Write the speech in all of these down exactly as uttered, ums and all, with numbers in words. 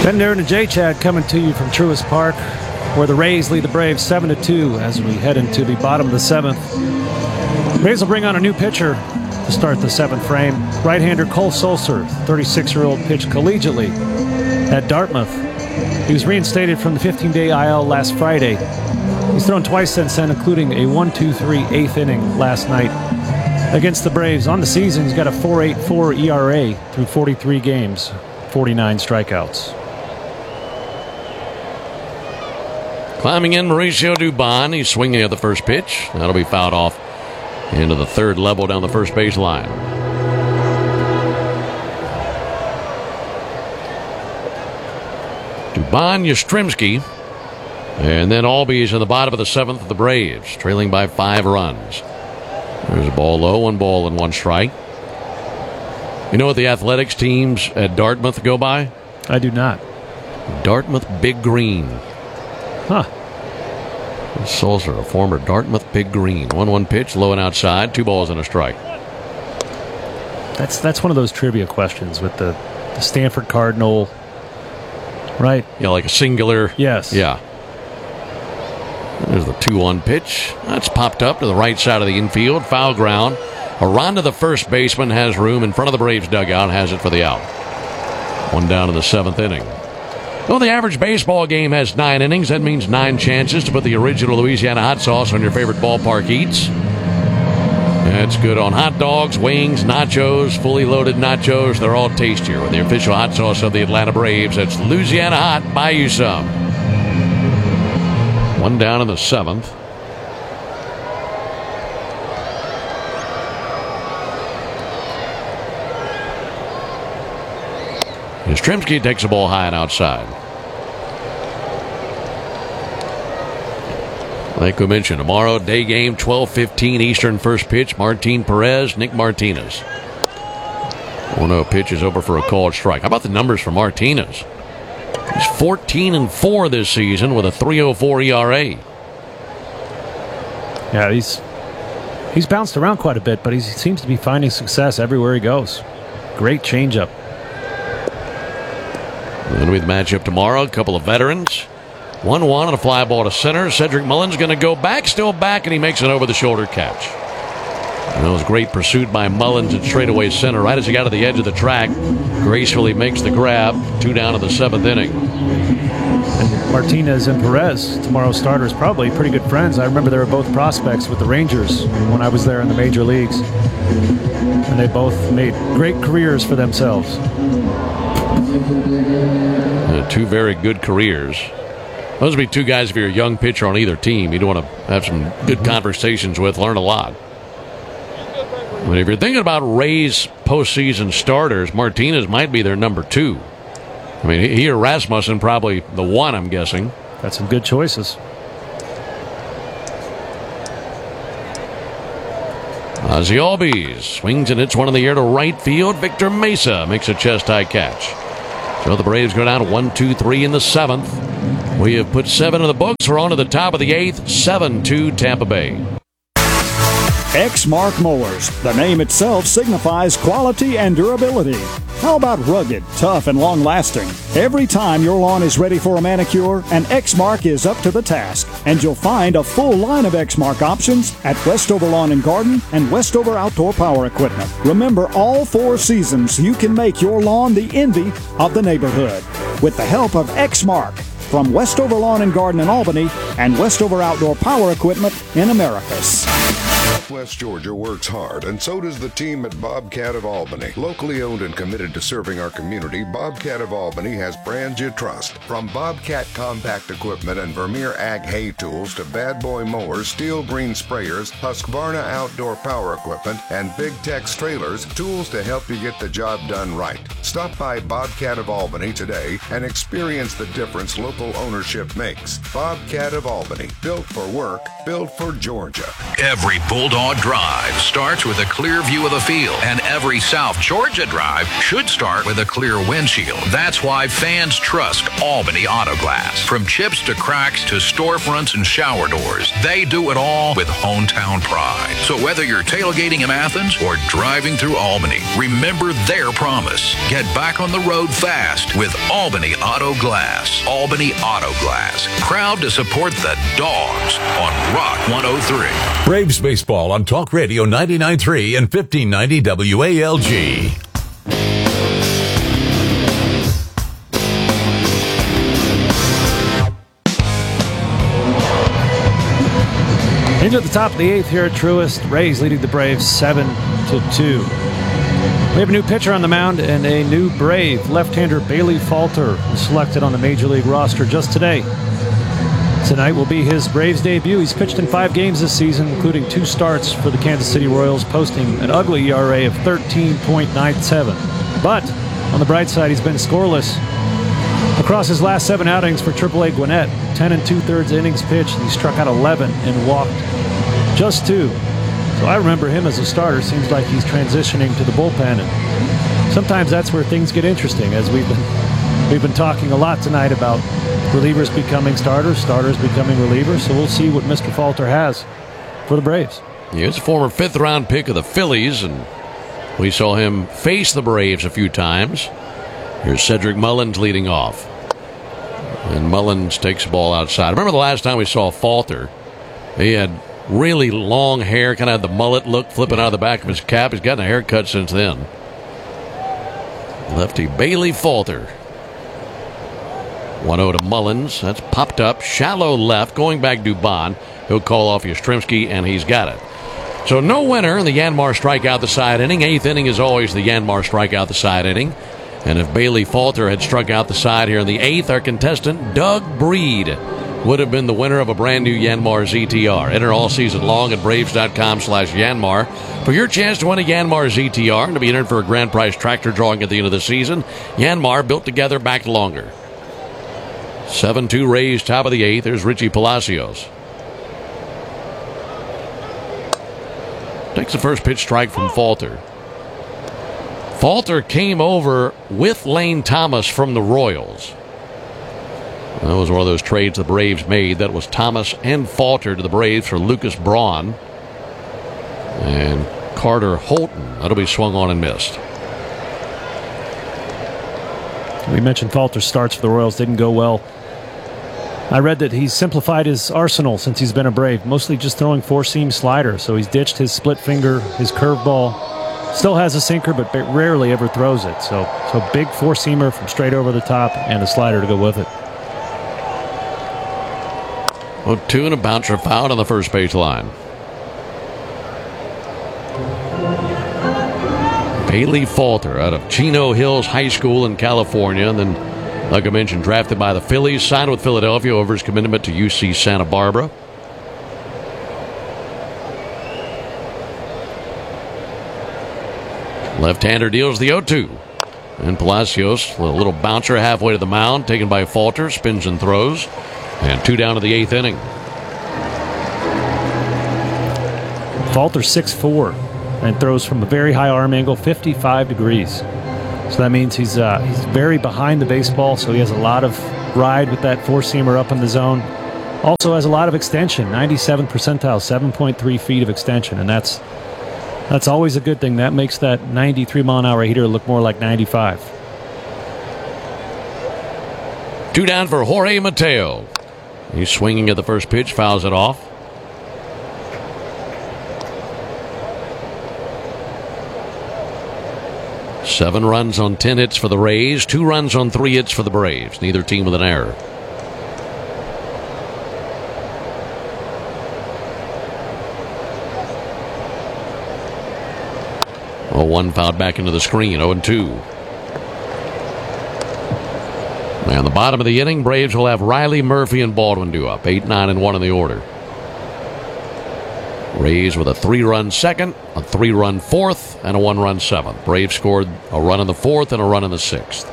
Ben Darren and Jay Chad coming to you from Truist Park, where the Rays lead the Braves seven to two as we head into the bottom of the seventh. Rays will bring on a new pitcher to start the seventh frame. Right-hander Cole Sulser, thirty-six-year-old, pitched collegiately at Dartmouth. He was reinstated from the fifteen-day I L last Friday. He's thrown twice since then, including a one two three eighth inning last night against the Braves. On the season, he's got a four point eight four E R A through forty-three games, forty-nine strikeouts. Climbing in, Mauricio Dubon. He's swinging at the first pitch. That'll be fouled off into the third level down the first base line. Dubon, Yastrzemski, and then Albies in the bottom of the seventh of the Braves, trailing by five runs. There's a ball low, one ball and one strike. You know what the athletics teams at Dartmouth go by? I do not. Dartmouth Big Green. Huh. Sulser, a former Dartmouth Big Green. one one pitch, low and outside, two balls and a strike. That's that's one of those trivia questions with the, the Stanford Cardinal, right? Yeah, like a singular. Yes. Yeah. There's the two one pitch. That's popped up to the right side of the infield. Foul ground. Aranda, the first baseman, has room in front of the Braves dugout, has it for the out. One down in the seventh inning. Well, the average baseball game has nine innings. That means nine chances to put the original Louisiana hot sauce on your favorite ballpark eats. That's good on hot dogs, wings, nachos, fully loaded nachos. They're all tastier with the official hot sauce of the Atlanta Braves. That's Louisiana Hot. Buy you some. One down in the seventh. Yastrzemski takes the ball high and outside. Like we mentioned, tomorrow, day game, twelve fifteen Eastern, first pitch. Martin Perez, Nick Martinez. one oh pitch is over for a called strike. How about the numbers for Martinez? He's fourteen and four this season with a three oh four E R A. Yeah, he's he's bounced around quite a bit, but he seems to be finding success everywhere he goes. Great changeup. That'll be the matchup tomorrow. A couple of veterans. one one and a fly ball to center. Cedric Mullins going to go back, still back, and he makes an over-the-shoulder catch. And that was great pursuit by Mullins at straightaway center. Right as he got to the edge of the track, gracefully makes the grab. Two down in the seventh inning. And Martinez and Perez, tomorrow's starters, probably pretty good friends. I remember they were both prospects with the Rangers when I was there in the major leagues. And they both made great careers for themselves. Uh, two very good careers. Those would be two guys if you're a young pitcher on either team you'd want to have some good conversations with, learn a lot. But if you're thinking about Rays postseason starters, Martinez might be their number two. I mean, he or Rasmussen probably the one, I'm guessing. Got some good choices. Ozzie Albies swings and hits one in the air to right field. Victor Mesa makes a chest-high catch. So the Braves go down one two three in the seventh. We have put seven in the books. We're on to the top of the eighth. seven two Tampa Bay. Exmark Mowers. The name itself signifies quality and durability. How about rugged, tough, and long-lasting? Every time your lawn is ready for a manicure, an Exmark is up to the task. And you'll find a full line of Exmark options at Westover Lawn and Garden and Westover Outdoor Power Equipment. Remember, all four seasons you can make your lawn the envy of the neighborhood with the help of Exmark from Westover Lawn and Garden in Albany and Westover Outdoor Power Equipment in Americus. Southwest Georgia works hard, and so does the team at Bobcat of Albany. Locally owned and committed to serving our community, Bobcat of Albany has brands you trust. From Bobcat compact equipment and Vermeer Ag hay tools to Bad Boy mowers, Steel Green sprayers, Husqvarna outdoor power equipment, and Big Tex trailers, tools to help you get the job done right. Stop by Bobcat of Albany today and experience the difference local ownership makes. Bobcat of Albany, built for work, built for Georgia. Every Bulldog Bulldog Drive starts with a clear view of the field, and every South Georgia drive should start with a clear windshield. That's why fans trust Albany Auto Glass. From chips to cracks to storefronts and shower doors, they do it all with hometown pride. So whether you're tailgating in Athens or driving through Albany, remember their promise. Get back on the road fast with Albany Auto Glass. Albany Auto Glass, proud to support the Dogs on Rock one oh three. Braves baseball on Talk Radio ninety-nine point three and fifteen ninety W A L G. Into the top of the eighth here at Truist. Rays leading the Braves seven to two. We have a new pitcher on the mound and a new Brave, left-hander Bailey Falter, selected on the Major League roster just today. Tonight will be his Braves debut. He's pitched in five games this season, including two starts for the Kansas City Royals, posting an ugly E R A of thirteen point nine seven. But on the bright side, he's been scoreless across his last seven outings for triple A Gwinnett. ten and two-thirds innings pitched. He struck out eleven and walked just two. So I remember him as a starter. Seems like he's transitioning to the bullpen, and sometimes that's where things get interesting, as we've been we've been talking a lot tonight about relievers becoming starters, starters becoming relievers. So we'll see what Mister Falter has for the Braves. He is a former fifth-round pick of the Phillies, and we saw him face the Braves a few times. Here's Cedric Mullins leading off. And Mullins takes the ball outside. I remember the last time we saw Falter. He had really long hair, kind of had the mullet look flipping out of the back of his cap. He's gotten a haircut since then. Lefty Bailey Falter. one oh to Mullins. That's popped up. Shallow left. Going back Dubon. He'll call off Yastrzemski, and he's got it. So no winner in the Yanmar strikeout the side inning. Eighth inning is always the Yanmar strikeout the side inning. And if Bailey Falter had struck out the side here in the eighth, our contestant, Doug Breed, would have been the winner of a brand new Yanmar Z T R. Enter all season long at Braves.com slash Yanmar for your chance to win a Yanmar Z T R and to be entered for a grand prize tractor drawing at the end of the season. Yanmar, built together, backed longer. seven two Rays, top of the eighth. There's Richie Palacios. Takes the first pitch strike from Falter. Falter came over with Lane Thomas from the Royals. That was one of those trades the Braves made. That was Thomas and Falter to the Braves for Lucas Braun. And Carter Holton. That'll be swung on and missed. We mentioned Falter's starts for the Royals didn't go well. I read that he's simplified his arsenal since he's been a Brave, mostly just throwing four-seam slider. So he's ditched his split finger, his curveball. Still has a sinker, but rarely ever throws it. So, so big four-seamer from straight over the top and a slider to go with it. Well, two and a bouncer foul on the first base line. Bailey Falter out of Chino Hills High School in California. And then, like I mentioned, drafted by the Phillies, signed with Philadelphia over his commitment to U C Santa Barbara. Left-hander deals the oh two. And Palacios, a little bouncer halfway to the mound, taken by Falter, spins and throws. And two down to the eighth inning. Falter six foot four and throws from a very high arm angle, fifty-five degrees. So that means he's uh, he's very behind the baseball, so he has a lot of ride with that four-seamer up in the zone. Also has a lot of extension, ninety-seventh percentile, seven point three feet of extension, and that's that's always a good thing. That makes that ninety-three mile an hour heater look more like ninety-five. Two down for Jorge Mateo. He's swinging at the first pitch, fouls it off. Seven runs on ten hits for the Rays, two runs on three hits for the Braves. Neither team with an error. Oh, one fouled back into the screen, oh and two. And the bottom of the inning, Braves will have Riley, Murphy, and Baldwin due up. eight, nine, and one in the order. Rays with a three-run second, a three-run fourth, and a one-run seventh. Braves scored a run in the fourth and a run in the sixth.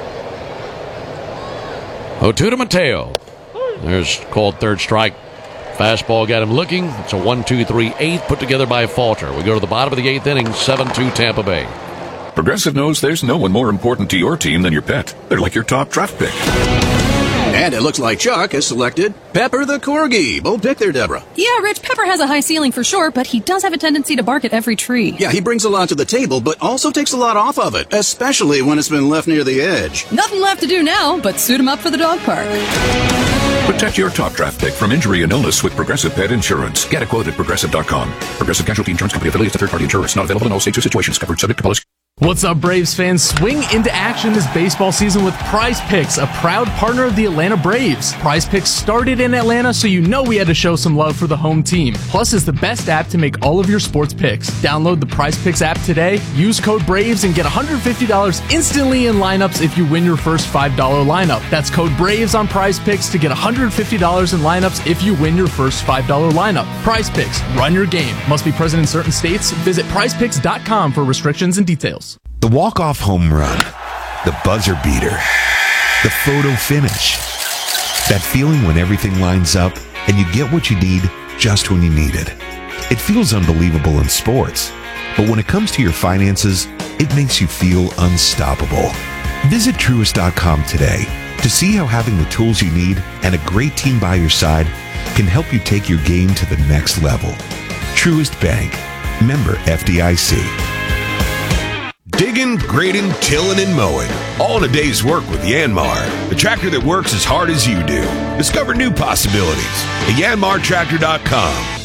oh two to Mateo. There's called third strike. Fastball got him looking. It's a one two three eighth put together by Falter. We go to the bottom of the eighth inning, seven two Tampa Bay. Progressive knows there's no one more important to your team than your pet. They're like your top draft pick. And it looks like Chuck has selected Pepper the Corgi. Bold pick there, Deborah. Yeah, Rich, Pepper has a high ceiling for sure, but he does have a tendency to bark at every tree. Yeah, he brings a lot to the table, but also takes a lot off of it, especially when it's been left near the edge. Nothing left to do now but suit him up for the dog park. Protect your top draft pick from injury and illness with Progressive Pet Insurance. Get a quote at Progressive dot com. Progressive Casualty Insurance Company affiliates to third-party insurers. Not available in all states or situations. Covered subject to policy. What's up, Braves fans? Swing into action this baseball season with Prize Picks, a proud partner of the Atlanta Braves. Prize Picks started in Atlanta, so you know we had to show some love for the home team. Plus, it's the best app to make all of your sports picks. Download the Prize Picks app today, use code BRAVES, and get one hundred fifty dollars instantly in lineups if you win your first five dollars lineup. That's code BRAVES on Prize Picks to get one hundred fifty dollars in lineups if you win your first five dollars lineup. Prize Picks, run your game. Must be present in certain states. Visit prize picks dot com for restrictions and details. The walk-off home run, the buzzer beater, the photo finish. That feeling when everything lines up and you get what you need just when you need it. It feels unbelievable in sports, but when it comes to your finances, it makes you feel unstoppable. Visit Truist dot com today to see how having the tools you need and a great team by your side can help you take your game to the next level. Truist Bank, member F D I C. Digging, grading, tilling, and mowing. All in a day's work with Yanmar, the tractor that works as hard as you do. Discover new possibilities at Yanmar Tractor dot com.